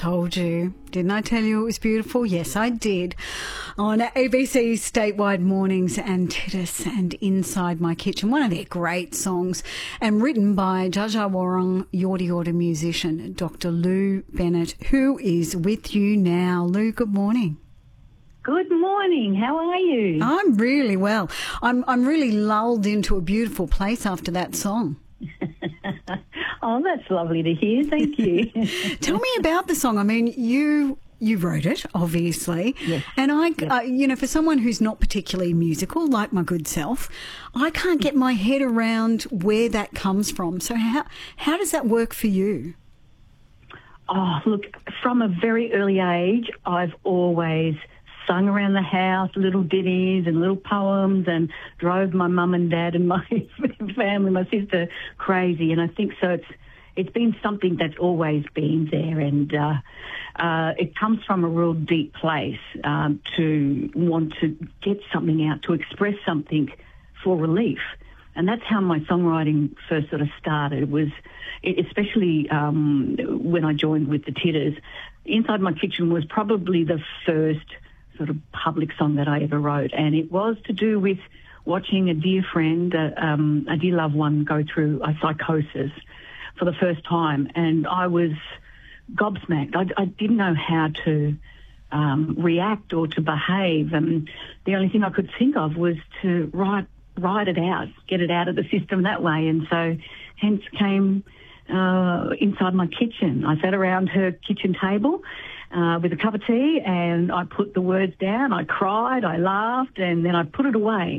told you. Didn't I tell you it was beautiful? Yes, I did. On ABC's Statewide Mornings and Titus and Inside My Kitchen, one of their great songs, and written by Dja Dja Wurrung Yorta Yorta musician Dr. Lou Bennett, who is with you now. Lou, good morning. Good morning. How are you? I'm really well. I'm really lulled into a beautiful place after that song. Oh, that's lovely to hear. Thank you. Tell me about the song. I mean, you wrote it, obviously. Yes. And for someone who's not particularly musical, like my good self, I can't get my head around where that comes from. So how does that work for you? Oh, look, from a very early age, I've always sung around the house little ditties and little poems and drove my mum and dad and my family, my sister, crazy. And I think so it's been something that's always been there, and it comes from a real deep place to want to get something out, to express something for relief. And that's how my songwriting first sort of started, was especially when I joined with the Titters. Inside My Kitchen was probably the first sort of public song that I ever wrote, and it was to do with watching a dear friend, a dear loved one, go through a psychosis for the first time, and I was gobsmacked. I didn't know how to react or to behave, and the only thing I could think of was to write it out, get it out of the system that way, and so hence came Inside My Kitchen. I sat around her kitchen table with a cup of tea, and I put the words down, I cried, I laughed, and then I put it away.